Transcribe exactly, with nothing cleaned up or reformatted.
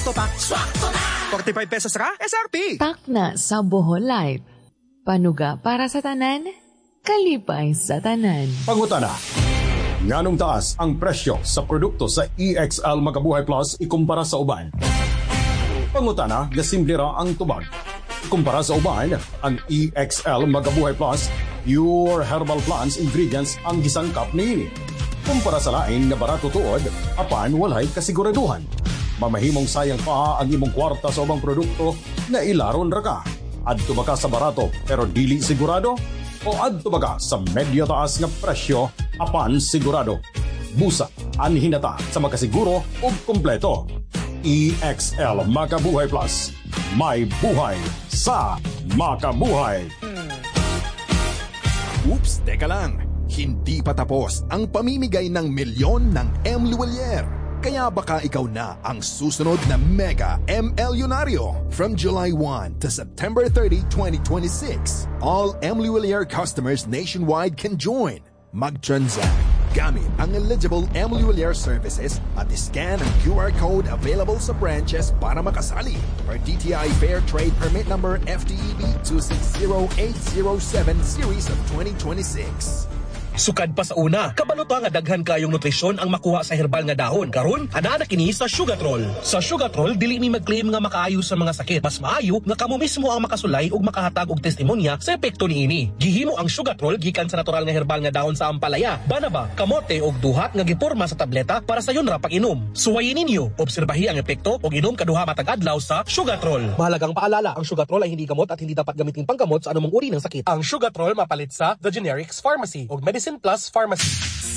Swakto Pack. Swakto na! forty-five pesos ra, S R P. Pack na sa Bohol Light. Panuga para sa tanan, kalipay sa tanan. Pangutana. Nganong taas ang presyo sa produkto sa E X L Magabuhay Plus ikumpara sa uban? Pangutana, gasimple ra ang tubag. Kumpara sa uban, ang E X L Magabuhay Plus, pure herbal plants ingredients ang gisangkap niini. Kumpara sa lain nga barato tuod, apan walay kasiguraduhan. Mamahimong sayang pa ang imong kwarta sa ubang produkto na ilaron ra ka. Adto ba ka sa barato pero dili sigurado? O adto ba ka sa medyo taas nga presyo apan sigurado? Busa ang hinata sa makasiguro o kumpleto. E X L Magabuhay Plus. May buhay sa makabuhay. Oops, teka lang. Hindi pa tapos ang pamimigay ng milyon ng M. Luwalier. Kaya baka ikaw na ang susunod na Mega M. Elyonaryo. From July first to September thirtieth, twenty twenty-six, all M. Luwalier customers nationwide can join. Mag-transact gamit ang eligible M. Luwalier services at iscan ang Q R code available sa branches para makasali. For D T I Fair Trade Permit Number F T E B two six zero eight zero seven Series of twenty twenty-six. Sukad pa sa una, kabaluto nga daghan kayong nutrisyon ang makuha sa herbal nga dahon. Karon, ana na kini sa Sugatrol. Sa Sugatrol, dili mi mag-claim nga makaayo sa mga sakit. Mas maayo nga kamo mismo ang makasulay ug makahatag og testimonya sa epekto niini. Gihimo ang Sugatrol gikan sa natural nga herbal nga dahon sa ampalaya, banaba, kamote ug duhat nga giporma sa tableta para sa yon ra pag-inom. Suwayin ninyo, obserbahi ang epekto ug inom kaduha matag adlaw sa Sugatrol. Mahalagang paalala, ang Sugatrol ay hindi gamot at hindi dapat gamitin panggamot sa anumang uri ng sakit. Ang Sugatrol mapalit sa The Generics Pharmacy ug Medicine Plus Pharmacy.